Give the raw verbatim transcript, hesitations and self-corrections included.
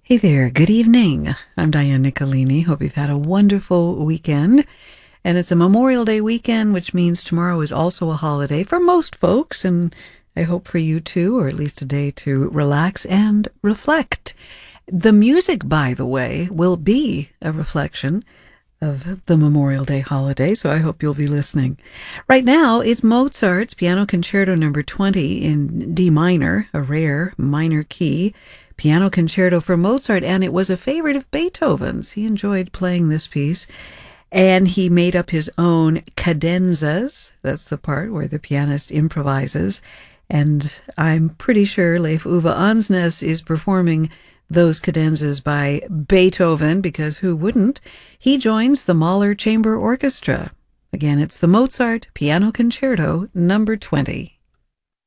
Hey there, good evening. I'm Diane Nicolini. Hope you've had a wonderful weekend. And it's a Memorial Day weekend, which means tomorrow is also a holiday for most folks, and I hope for you too, or at least a day to relax and reflect. The music, by the way, will be a reflection of the Memorial Day holiday, so I hope you'll be listening. Right now, it's Mozart's Piano Concerto number twenty in D minor, a rare minor key piano concerto for Mozart, and it was a favorite of Beethoven's. He enjoyed playing this piece, and he made up his own cadenzas. That's the part where the pianist improvises, and I'm pretty sure Leif Ove Ansnes is performing those cadenzas by Beethoven, because who wouldn't? He joins the Mahler Chamber Orchestra. Again, it's the Mozart Piano Concerto number twenty.